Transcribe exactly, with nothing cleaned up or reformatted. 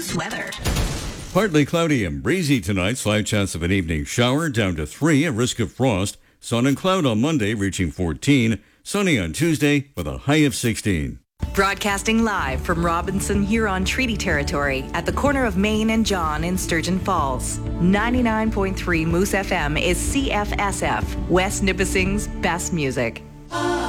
Coast weather. Partly cloudy and breezy tonight. Slight chance of an evening shower down to three. A risk of frost. Sun and cloud on Monday reaching fourteen. Sunny on Tuesday with a high of sixteen. Broadcasting live from Robinson Huron Treaty Territory at the corner of Main and John in Sturgeon Falls. ninety-nine point three Moose F M is C F S F, West Nipissing's best music.